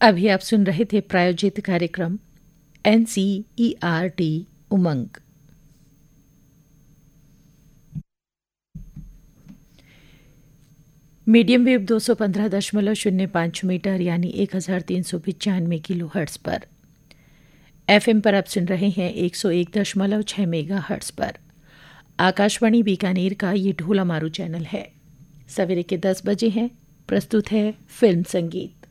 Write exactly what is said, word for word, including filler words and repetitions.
अभी आप सुन रहे थे प्रायोजित कार्यक्रम N C E R T उमंग। मीडियम वेव दो सौ पंद्रह दशमलव शून्य पाँच मीटर यानी एक हज़ार तीन सौ पचानवे किलो हर्ट्स पर। एफएम पर आप सुन रहे हैं एक सौ एक दशमलव छः मेगा हर्ट्स पर। आकाशवाणी बीकानेर का ये ढोला मारू चैनल है। सवेरे के दस बजे हैं। प्रस्तुत है फिल्म संगीत।